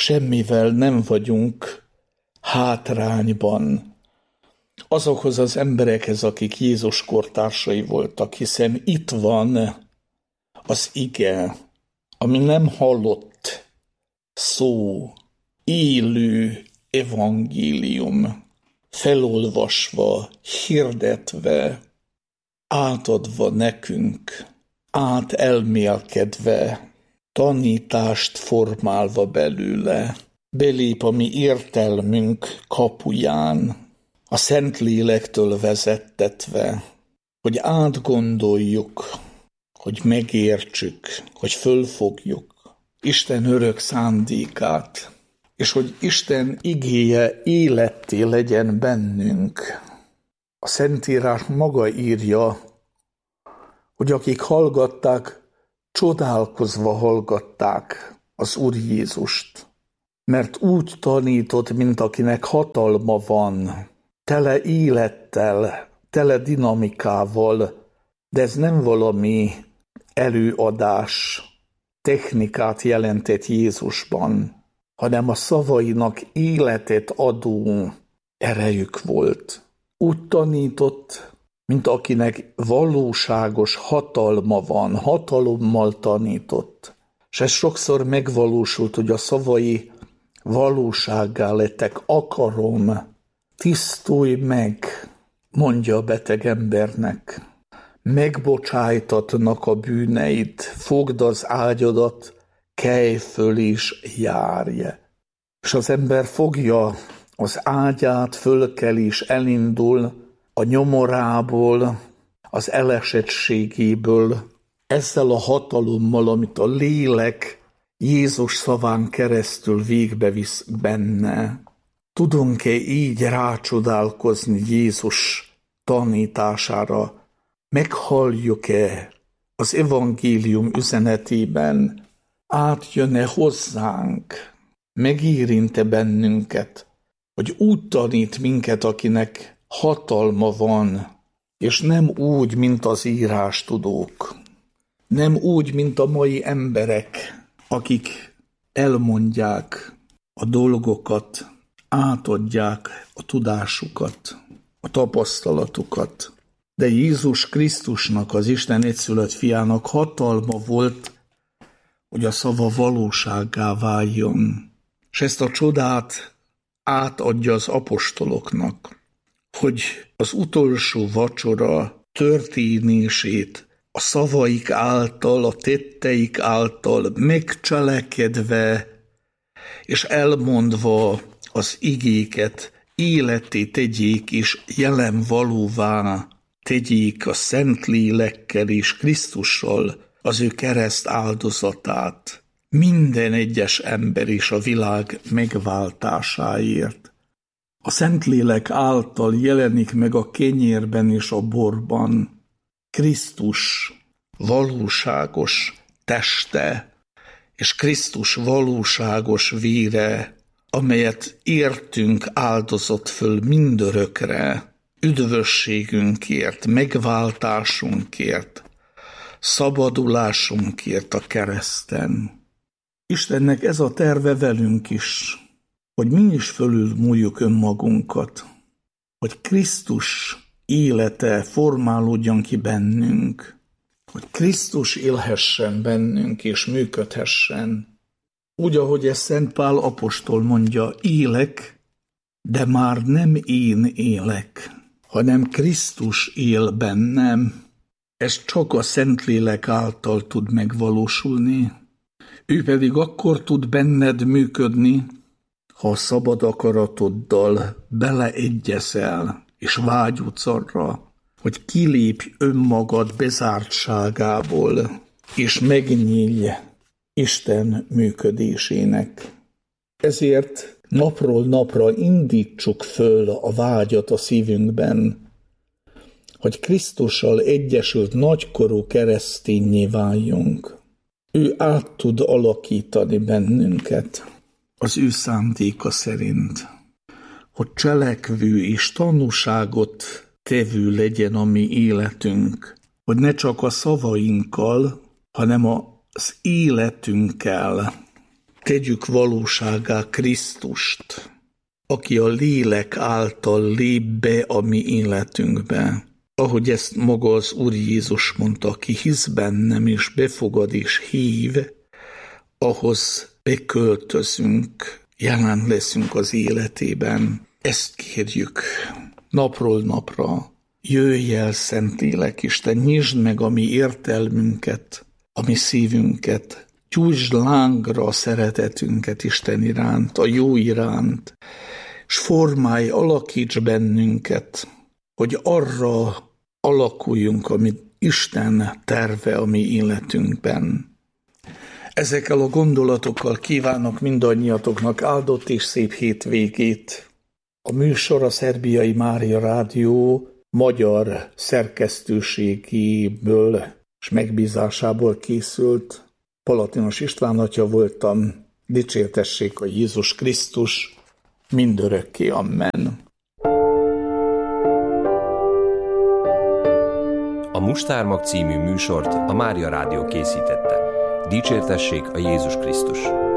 semmivel nem vagyunk hátrányban azokhoz az emberekhez, akik Jézus kortársai voltak, hiszen itt van az ige, ami nem hallott szó, élő evangélium, felolvasva, hirdetve, átadva nekünk, átelmélkedve, tanítást formálva belőle, belép a mi értelmünk kapuján, a Szentlélektől vezettetve, hogy átgondoljuk, hogy megértsük, hogy fölfogjuk Isten örök szándékát, és hogy Isten igéje életté legyen bennünk. A Szentírás maga írja, hogy akik hallgatták, csodálkozva hallgatták az Úr Jézust, mert úgy tanított, mint akinek hatalma van, tele élettel, tele dinamikával, de ez nem valami előadás, technikát jelentett Jézusban, hanem a szavainak életet adó erejük volt. Úgy tanított, mint akinek valóságos hatalma van, hatalommal tanított. És ez sokszor megvalósult, hogy a szavai valósággá lettek. Akarom, tisztulj meg, mondja a beteg embernek. Megbocsájtatnak a bűneid, fogd az ágyadat, kelj föl és járj. És az ember fogja az ágyát, fölkel és elindul a nyomorából, az elesettségéből, ezzel a hatalommal, amit a lélek Jézus szaván keresztül végbevisz benne. Tudunk-e így rácsodálkozni Jézus tanítására? Meghalljuk-e az evangélium üzenetében? Átjön-e hozzánk? Megérint-e bennünket? Hogy úgy tanít minket, akinek hatalma van, és nem úgy, mint az írástudók. Nem úgy, mint a mai emberek, akik elmondják a dolgokat, átadják a tudásukat, a tapasztalatukat. De Jézus Krisztusnak, az Isten egyszülött fiának hatalma volt, hogy a szava valósággá váljon. És ezt a csodát átadja az apostoloknak, hogy az utolsó vacsora történését a szavaik által, a tetteik által megcselekedve és elmondva az igéket életté tegyék és jelen valóvá tegyék a Szentlélekkel és Krisztussal az ő kereszt áldozatát minden egyes ember és a világ megváltásáért. A Szentlélek által jelenik meg a kenyérben és a borban Krisztus valóságos teste és Krisztus valóságos vére, amelyet értünk áldozott föl mindörökre, üdvösségünkért, megváltásunkért, szabadulásunkért a kereszten. Istennek ez a terve velünk is, hogy mi is fölülmúljuk önmagunkat, hogy Krisztus élete formálódjon ki bennünk, hogy Krisztus élhessen bennünk és működhessen. Úgy, ahogy ezt Szent Pál apostol mondja, élek, de már nem én élek, hanem Krisztus él bennem. Ez csak a Szentlélek által tud megvalósulni. Ő pedig akkor tud benned működni, ha a szabad akaratoddal beleegyezel, és vágyodsz arra, hogy kilépj önmagad bezártságából, és megnyílj Isten működésének. Ezért napról napra indítsuk föl a vágyat a szívünkben, hogy Krisztussal egyesült nagykorú kereszténnyé váljunk. Ő át tud alakítani bennünket az ő szándéka szerint, hogy cselekvő és tanúságot tevő legyen a mi életünk, hogy ne csak a szavainkkal, hanem az életünkkel tegyük valósággá Krisztust, aki a lélek által lép be a mi életünkbe. Ahogy ezt maga az Úr Jézus mondta, aki hisz bennem és befogad és hív, ahhoz beköltözünk, jelen leszünk az életében. Ezt kérjük napról napra. Jöjj el, Szentlélek Isten, nyisd meg a mi értelmünket, a mi szívünket, gyújtsd lángra a szeretetünket Isten iránt, a jó iránt, s formálj, alakíts bennünket, hogy arra alakuljunk, amit Isten terve a mi életünkben. Ezekkel a gondolatokkal kívánok mindannyiatoknak áldott és szép hétvégét. A műsor a Szerbiai Mária Rádió magyar szerkesztőségéből és megbízásából készült. Palatinos István atya voltam, dicsértessék a Jézus Krisztus, mindörökké, amen. A Mustármag című műsort a Mária Rádió készítette. Dicsértessék a Jézus Krisztus!